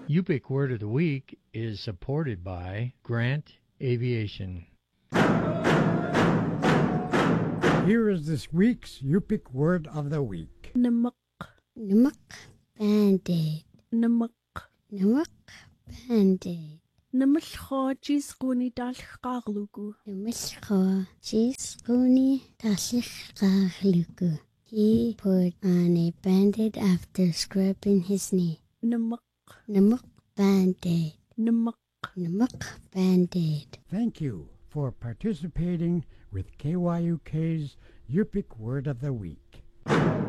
Yupik Word of the Week is supported by Grant Aviation. Here is this week's Yupik Word of the Week. Namak. Namak Band-Aid. Namak. Namak Band-Aid. Namalcho jisquni dalqarlugu. Namalcho jisquni dalqarlugu. He put on a Band-Aid after scraping his knee. Namak. Namak Band-Aid. Namak. Namak Band-Aid. Thank you for participating with KYUK's Yupik Word of the Week.